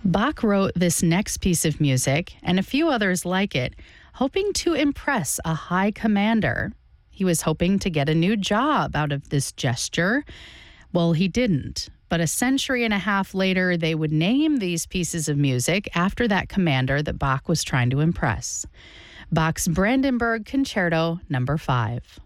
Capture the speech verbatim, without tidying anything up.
Bach wrote this next piece of music and a few others like it, hoping to impress a high commander. He was hoping to get a new job out of this gesture. Well, he didn't. But a century and a half later, they would name these pieces of music after that commander that Bach was trying to impress. Bach's Brandenburg Concerto Number Five.